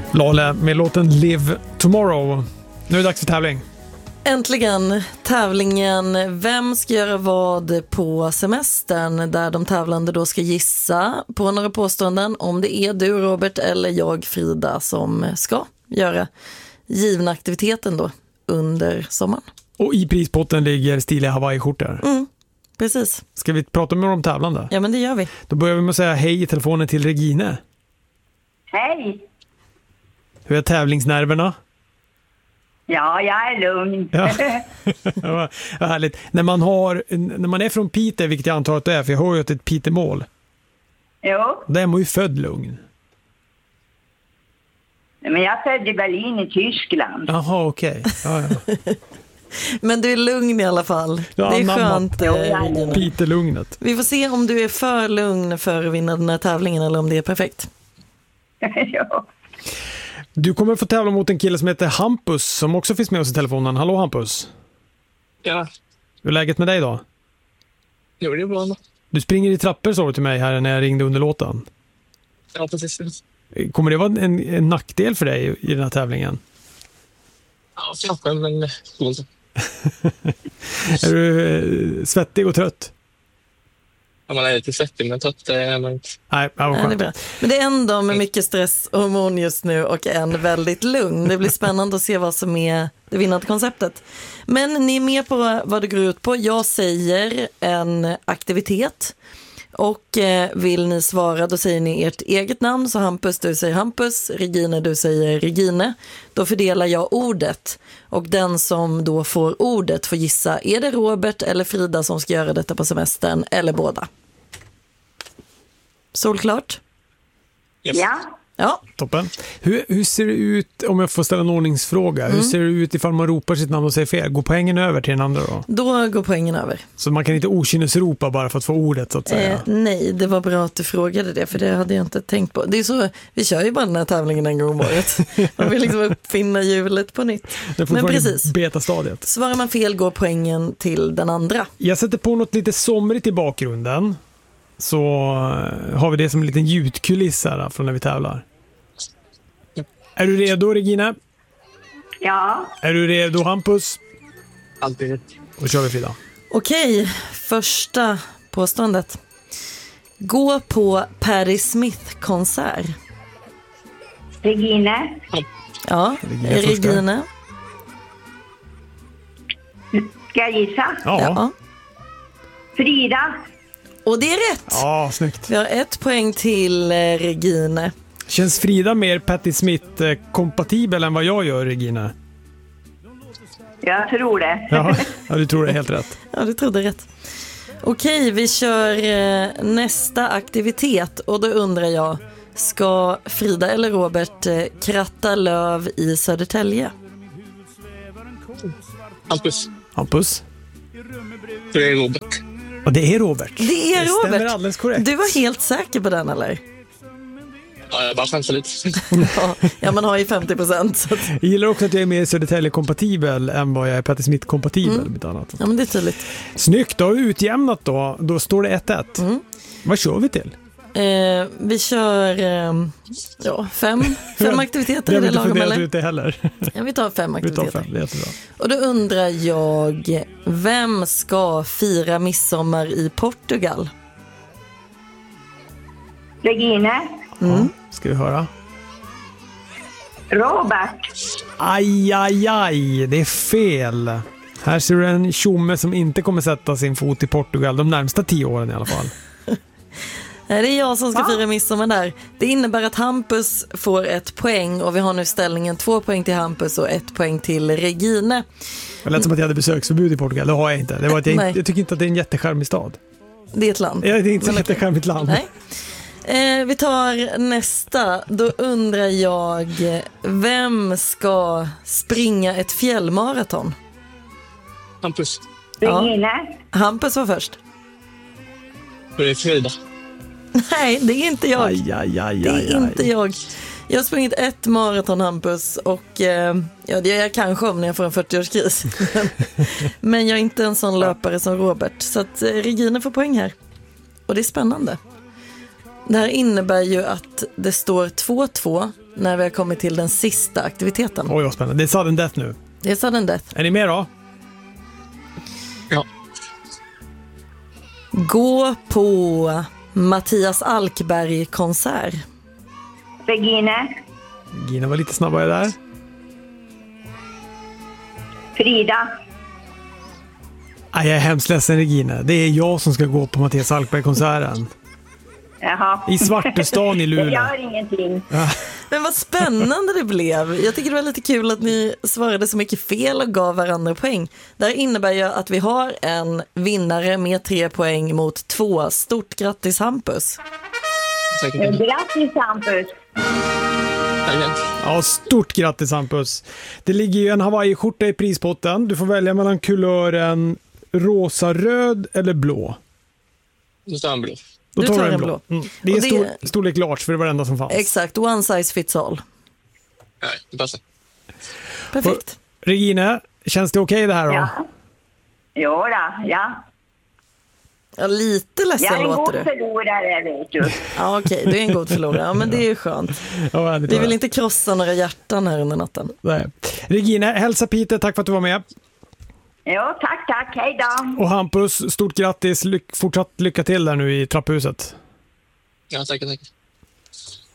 Lale med låten Live Tomorrow. Nu är det dags för tävling. Äntligen tävlingen Vem ska göra vad på semestern, där de tävlande då ska gissa på några påståenden om det är du Robert eller jag Frida som ska göra givna aktiviteten då under sommaren. Och i prispotten ligger stiliga Hawaii-skjortor. Precis. Ska vi prata med de tävlande? Ja, men det gör vi. Då börjar vi med att säga hej i telefonen till Regine. Hej! Hur är tävlingsnerverna? Ja, jag är lugn. Ja. Vad härligt. När man är från Piteå, vilket jag antar att det är, för jag har ju ett Piteå-mål. Jo, Där är man ju född lugn. men jag födde i Berlin i Tyskland. Jaha, okej. Ja. Men du är lugn i alla fall. Ja, det är skönt. Ja. Piteå-lugnet. Vi får se om du är för lugn för att vinna den här tävlingen eller om det är perfekt. Ja. Du kommer få tävla mot en kille som heter Hampus som också finns med oss i telefonen. Hallå Hampus. Ja, Hur är läget med dig då? jo, det är bra. Du springer i trappor, sa du till mig här när jag ringde under låten. Ja, precis. Kommer det vara en nackdel för dig i den här tävlingen? Ja, kanske, men Är du svettig och trött? ja, man är lite svettig, men trött är man inte. Nej, Ja, det är bra. Men det är en dag med mycket stress och hormon just nu och en väldigt lugn. Det blir spännande att se vad som är det vinnande konceptet. Men ni är med på vad det går ut på. Jag säger en aktivitet och vill ni svara då säger ni ert eget namn. Så Hampus, du säger Hampus, Regine, du säger Regine. Då fördelar jag ordet och den som då får ordet får gissa, är det Robert eller Frida som ska göra detta på semestern eller båda? Solklart? Yes. Ja, Ja. Toppen. Hur ser det ut, om jag får ställa en ordningsfråga, hur ser det ut ifall man ropar sitt namn och säger fel? Går poängen över till den andra då? Då går poängen över. Så man kan inte okynnesropa bara för att få ordet så att säga? Nej, det var bra att du frågade det, för det hade jag inte tänkt på. Det är så, vi kör ju bara den här tävlingen en gång om året. Man vill liksom uppfinna hjulet på nytt. Men precis, Beta-stadiet. svarar man fel går poängen till den andra. Jag sätter på något lite somrigt i bakgrunden. Så har vi det som en liten ljudkuliss här från när vi tävlar. Är du redo, Regina? ja. Är du redo, Hampus? Alltid rätt. Då kör vi, Frida. Okej, första påståendet. Gå på Patti Smith-konsert. Regine, Ja, Regine. ska jag gissa? Ja. Frida, Och det är rätt. Ja, snyggt. Vi har 1 poäng till Regine. Känns Frida mer Patti Smith-kompatibel än vad jag gör, Regina? jag tror det. Ja, du tror det är helt rätt. Ja, du trodde rätt. Okej, vi kör nästa aktivitet. Och då undrar jag, ska Frida eller Robert kratta löv i Södertälje? Hampus, Hampus? det är Robert. Och det är Robert. Det är Robert. Stämmer alldeles korrekt. Du var helt säker på den, eller? Ja, jag bara chansar lite. Ja, man har ju 50%. Så att... Jag gillar också att jag är mer Södertälje-kompatibel än vad jag är Patti Smith-kompatibel. Med annat. Ja, men det är tydligt. Snyggt, då har vi utjämnat då. Då står det 1-1. Vad kör vi till? Vi kör 5 aktiviteter. Jag Är har det inte lagom, funderat eller? ut det heller. Ja, vi tar 5 Vi aktiviteter. tar 5, det är jättebra. Och då undrar jag, vem ska fira midsommar i Portugal? Regine, Ja, ska vi höra? Robert, Aj, det är fel. Här ser du en tjomme som inte kommer sätta sin fot i Portugal de närmsta 10 åren i alla fall. Nej, det är jag som ska fira midsommar där. Det innebär att Hampus får 1 poäng och vi har nu ställningen 2 poäng till Hampus och 1 poäng till Regine. Det lät som att jag hade besöksförbud i Portugal. Det har jag inte. Det var att jag tycker inte att det är en jättecharmig stad. Det är ett land. Ja, det är inte ett jättecharmigt land. Nej. Vi tar nästa. Då undrar jag, vem ska springa ett fjällmaraton? Hampus, Regine, Hampus var först. det är Frida. Nej, det är inte jag. Aj. Det är inte jag. Jag har sprungit 1 maraton, Hampus, och ja, det gör jag kanske om när jag får en 40-årskris. Men jag är inte en sån löpare som Robert. Så att Regina får poäng här. Och det är spännande. Det här innebär ju att det står 2-2 när vi har kommit till den sista aktiviteten. Oj, vad spännande. Det är sudden death nu. Det är sudden death. Är ni med då? Ja. Gå på Mattias Alkberg-konsert. Regine. Gina var lite snabbare där. Frida. Jag är hemskt ledsen, Regina. Det är jag som ska gå på Mattias Alkberg-konserten. Jaha. I Svartestan i Det Luleå. gör ingenting. Men vad spännande det blev. Jag tycker det var lite kul att ni svarade så mycket fel och gav varandra poäng. Det här innebär ju att vi har en vinnare med 3 poäng mot 2. Stort grattis Hampus. Säkert. Grattis Hampus. Tack. Ja, stort grattis Hampus. Det ligger ju en Hawaii-skjorta i prispotten. Du får välja mellan kulören rosa, röd eller blå. Nu står han blå. Då Du tar tar du en en blå. blå. Det är Och det- storlek large, för det var det enda som fanns. Exakt, one size fits all. Nej, det passar. Perfekt. Regina, känns det okej det här då? Ja. Jo då, ja. Ja, lite Jag ledsen är en god låter du. förlorare, vet du. Ja, okej, du är en god förlorare. Ja, men det är ju skönt. Ja, det Vi vill inte krossa några hjärtan här under natten. Nej. Regina, hälsa Peter, tack för att du var med. Jo, tack, hej då. Och Hampus, stort grattis. Fortsatt lycka till där nu i trapphuset. Ja, tack.